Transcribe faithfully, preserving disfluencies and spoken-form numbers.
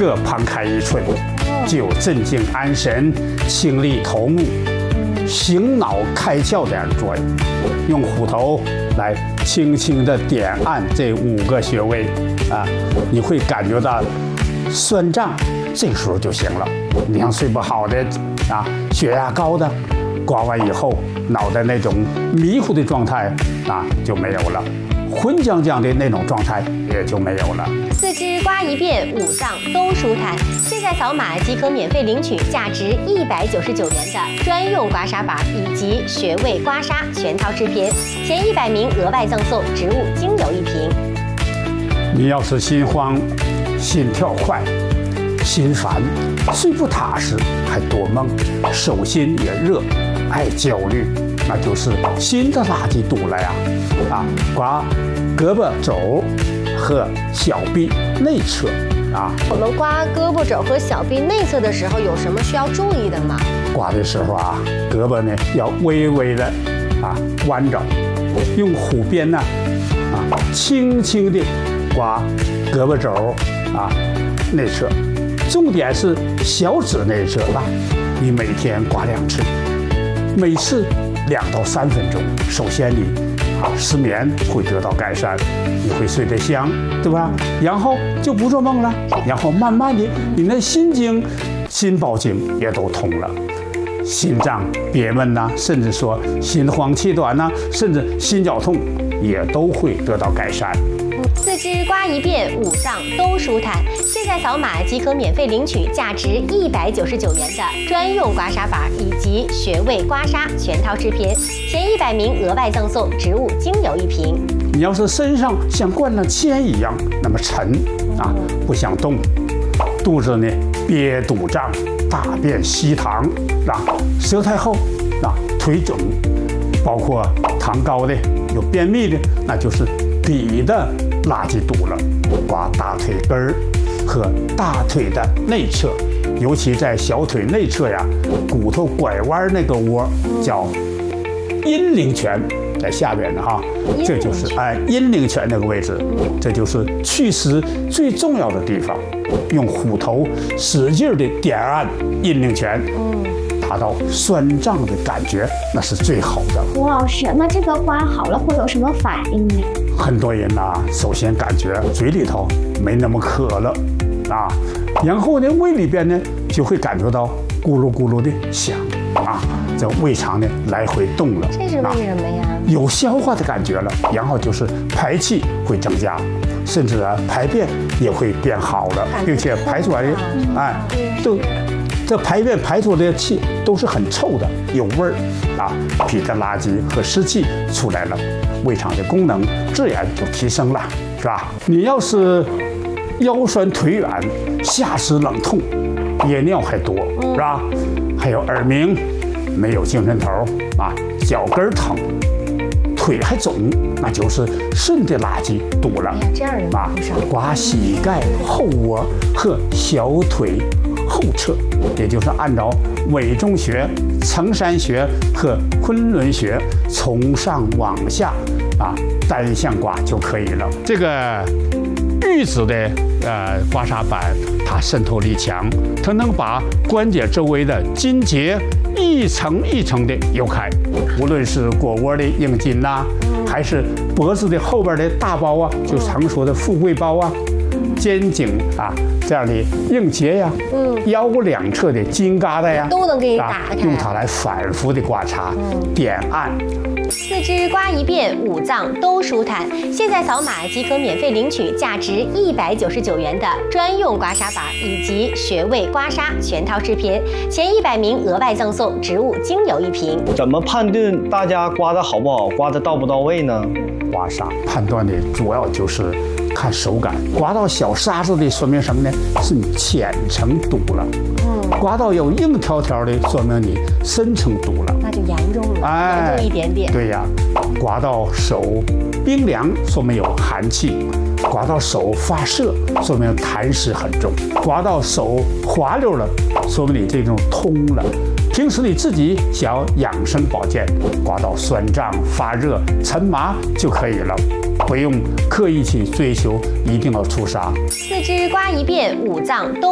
各旁开一寸，具有镇静安神、清理头目、醒脑开窍这样的作用。用虎头来轻轻地点按这五个穴位啊，你会感觉到酸胀，这个时候就行了。你像睡不好的啊，血压高的，刮完以后脑袋那种迷糊的状态啊就没有了，浑浆浆的那种状态也就没有了。 四肢刮一遍，五脏都舒坦。现在扫码即可免费领取价值一百九十九元的专用刮痧板以及穴位刮痧全套制品，前一百名额外赠送植物精油一瓶。 你要是心慌、心跳快、心烦、睡不踏实，还多梦，手心也热，爱焦虑，那就是心的垃圾堵了呀！啊，刮胳膊肘和小臂内侧啊。 我们刮胳膊肘和小臂内侧的时候，有什么需要注意的吗？ 刮的时候啊，胳膊呢要微微的啊弯着，用虎鞭呢啊轻轻的刮胳膊肘啊内侧，重点是小指内侧吧。你每天刮两次，每次两到三分钟。首先你啊失眠会得到改善，你会睡得香，对吧？然后就不做梦了，然后慢慢的你的心经、心包经也都通了。心脏憋闷呐、啊，甚至说心慌气短呐、啊，甚至心绞痛也都会得到改善。 四肢刮一遍，五脏都舒坦。现在扫码即可免费领取价值一百九十九元的专用刮痧板以及穴位刮痧全套制品，前一百名额外赠送植物精油一瓶。 你要是身上像灌了铅一样那么沉啊，不想动，肚子呢憋肚胀，大便稀溏啊，舌苔厚啊，腿肿，包括糖高的，有便秘的，那就是脾的垃圾堵了。刮大腿根儿和大腿的内侧，尤其在小腿内侧呀，骨头拐弯那个窝叫阴陵泉，在下边的哈，这就是哎阴陵泉那个位置，这就是祛湿最重要的地方。用虎头使劲的点按阴陵泉，达到酸胀的感觉，那是最好的。 胡老师，那这个刮好了会有什么反应呢？ 很多人呐、啊，首先感觉嘴里头没那么渴了啊，然后呢，胃里边呢就会感觉到咕噜咕噜的响啊，这胃肠呢来回动了。 这是为什么呀？ 有消化的感觉了，然后就是排气会增加，甚至啊排便也会变好了，并且排出来的哎都。这排便排出来的气都是很臭的，有味儿啊，脾的垃圾和湿气出来了，胃肠的功能自然就提升了，是吧？你要是腰酸腿软、下肢冷痛、夜尿还多，是吧？还有耳鸣、没有精神头啊，脚跟疼、腿还肿，那就是肾的垃圾堵了。 哎呀，这样人啊，刮膝盖后窝和小腿后侧，也就是按照委中穴、承山穴和昆仑穴从上往下啊单向刮就可以了。这个玉子的呃刮痧板，它渗透力强，它能把关节周围的筋结一层一层的揉开，无论是腘窝的硬筋呐、啊，还是脖子的后边的大包啊，就常说的富贵包啊。肩颈啊，这样的硬结呀，嗯，腰两侧的筋疙瘩呀， 都能给你打开， 用它来反复的刮擦、嗯、点按。 四肢刮一遍，五脏都舒坦。现在扫码即可免费领取价值一百九十九元的专用刮痧板以及穴位刮痧全套制品，前一百名额外赠送植物精油一瓶。 怎么判断大家刮的好不好，刮的到不到位呢？ 刮痧判断的主要就是看手感，刮到小沙子的说明什么呢？是你浅层堵了。嗯，刮到有硬条条的，说明你深层堵了， 那就严重了，哎、严重一点点。 对呀，刮到手冰凉，说明有寒气；刮到手发涩，说明痰湿很重；刮到手滑溜了，说明你这种通了。平时你自己想要养生保健，刮到酸胀、发热、沉麻就可以了。不用刻意去追求一定要出痧。 四肢刮一遍，五脏都